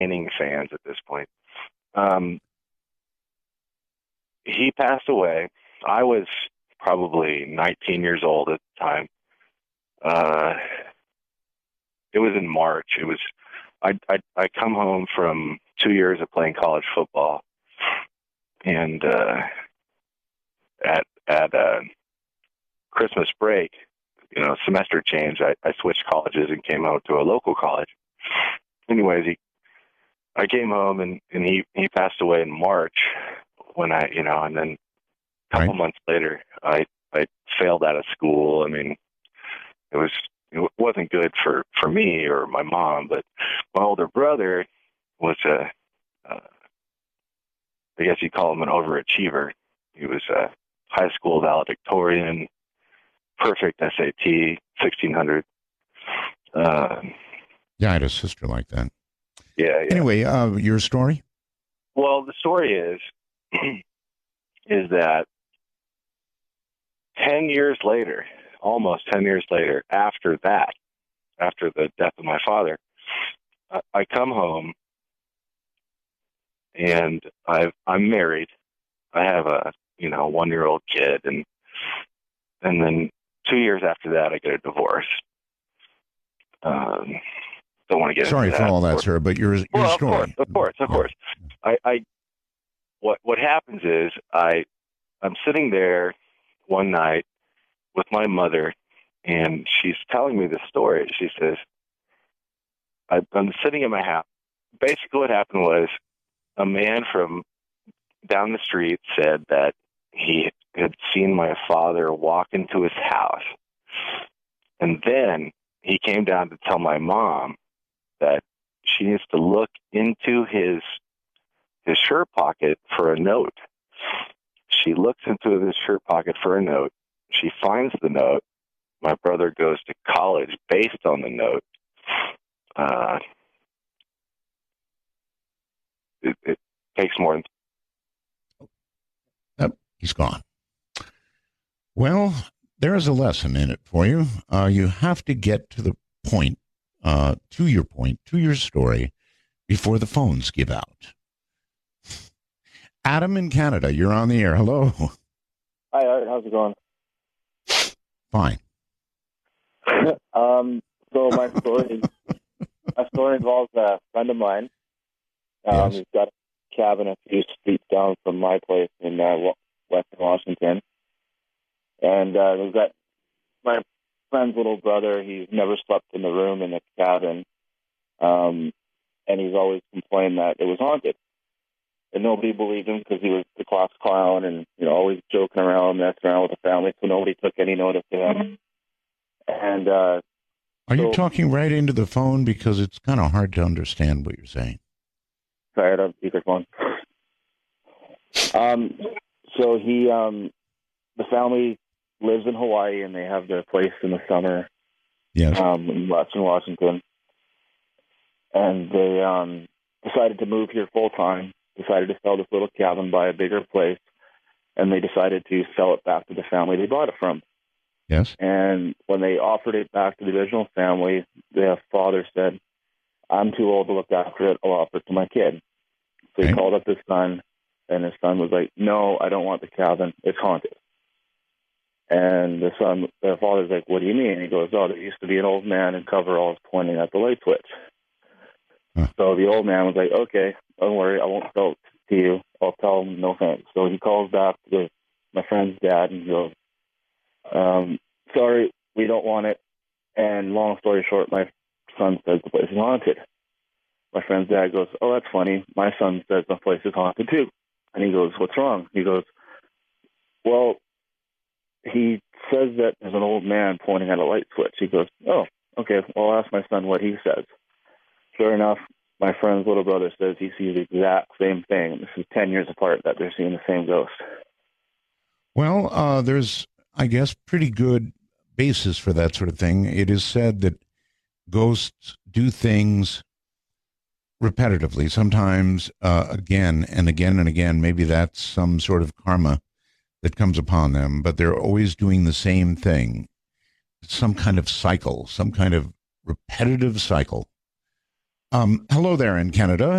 Manning fans at this point. He passed away. I was probably 19 years old at the time. It was in March. I come home from 2 years of playing college football, and at Christmas break, semester change, I switched colleges and came out to a local college. Anyways, I came home and he passed away in March when and then a couple months later, I failed out of school. I mean, it wasn't good for me or my mom, but my older brother was I guess you'd call him an overachiever. He was a high school valedictorian, perfect SAT, 1600. Yeah, I had a sister like that. Yeah. Anyway, your story? Well, the story is that 10 years later, almost 10 years later, after the death of my father, I come home and I'm married. I have a 1-year-old kid, and then 2 years after that, I get a divorce. Don't want to get sorry into for that, all that, sir, but your story. Of course. What happens is I'm sitting there one night with my mother, and she's telling me this story. She says, I'm sitting in my house. Basically what happened was a man from down the street said that he had seen my father walk into his house. And then he came down to tell my mom that she needs to look into his shirt pocket for a note. She looks into his shirt pocket for a note. She finds the note. My brother goes to college based on the note. It takes more than... He's gone. Well, there is a lesson in it for you. You have to get to the point, to your story, before the phones give out. Adam in Canada, you're on the air. Hello. Hi, Art. How's it going? Fine. So my story involves a friend of mine. Yes. He's got a cabin a few streets down from my place in Western Washington. And we've got my friend's little brother. He's never slept in the room in the cabin. And he's always complained that it was haunted. And nobody believed him because he was the class clown and, always joking around, messing around with the family. So nobody took any notice of him. And are you talking right into the phone? Because it's kind of hard to understand what you're saying. Sorry, I don't have speakerphone. So the family lives in Hawaii, and they have their place in the summer. Yes. In Western Washington. And they decided to move here full time, decided to sell this little cabin, buy a bigger place, and they decided to sell it back to the family they bought it from. Yes. And when they offered it back to the original family, the father said, I'm too old to look after it. I'll offer it to my kid. So he called up his son, and his son was like, no, I don't want the cabin. It's haunted. And the father's like, what do you mean? And he goes, oh, there used to be an old man in coveralls pointing at the light switch. Huh. So the old man was like, okay, don't worry, I won't sell it to you. I'll tell him no thanks. So he calls back to my friend's dad and goes, sorry, we don't want it. And long story short, my son says the place is haunted. My friend's dad goes, oh, that's funny. My son says the place is haunted too. And he goes, what's wrong? He goes, well, he says that there's an old man pointing at a light switch. He goes, oh, okay, well, I'll ask my son what he says. Sure enough, my friend's little brother says he sees the exact same thing. This is 10 years apart that they're seeing the same ghost. Well, there's, I guess, pretty good basis for that sort of thing. It is said that ghosts do things repetitively, sometimes again and again and again. Maybe that's some sort of karma that comes upon them, but they're always doing the same thing. Some kind of cycle, some kind of repetitive cycle. Hello there in Canada.